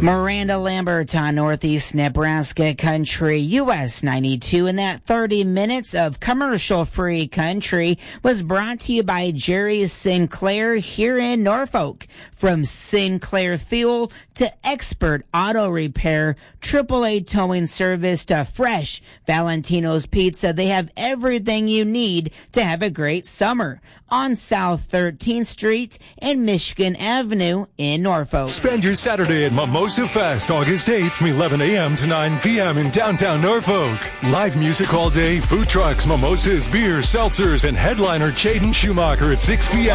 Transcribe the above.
Miranda Lambert on Northeast Nebraska Country, US 92, and that 30 minutes of commercial-free country was brought to you by Jerry Sinclair here in Norfolk. From Sinclair Fuel to expert auto repair, AAA towing service to fresh Valentino's Pizza, they have everything you need to have a great summer on South 13th Street and Michigan Avenue in Norfolk. Spend your Saturday at Mimosa Fest, August 8th from 11 a.m. to 9 p.m. in downtown Norfolk. Live music all day, food trucks, mimosas, beers, seltzers, and headliner Jaden Schumacher at 6 p.m.